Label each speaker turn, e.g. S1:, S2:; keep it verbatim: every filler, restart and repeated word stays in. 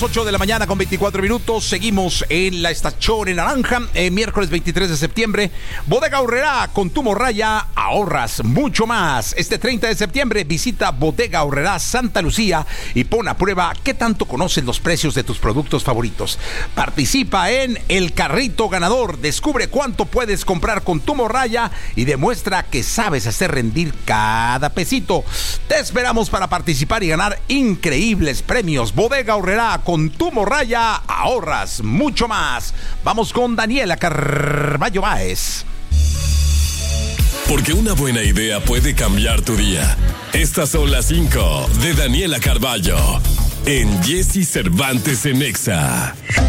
S1: ocho de la mañana con veinticuatro minutos, seguimos en la estación en naranja, eh, miércoles veintitrés de septiembre. Bodega Aurrerá, con tu morralla ahorras mucho más. Este treinta de septiembre visita Bodega Aurrerá Santa Lucía y pon a prueba qué tanto conocen los precios de tus productos favoritos. Participa en El Carrito Ganador, descubre cuánto puedes comprar con tu morralla y demuestra que sabes hacer rendir cada pesito. Te esperamos para participar y ganar increíbles premios. Bodega Aurrerá, con tu morralla ahorras mucho más. Vamos con Daniela Carballo Báez.
S2: Porque una buena idea puede cambiar tu día. Estas son las cinco de Daniela Carballo en Jessy Cervantes en Exa.